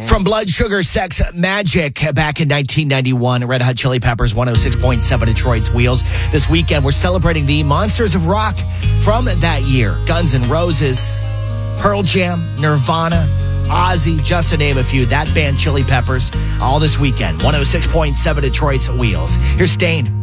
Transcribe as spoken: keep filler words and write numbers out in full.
From Blood Sugar Sex Magic back in nineteen ninety-one, Red Hot Chili Peppers, one oh six point seven Detroit's Wheels. This weekend, we're celebrating the monsters of rock from that year. Guns N' Roses, Pearl Jam, Nirvana, Ozzy, just to name a few. That band, Chili Peppers, all this weekend. one oh six point seven Detroit's Wheels. Here's Stained.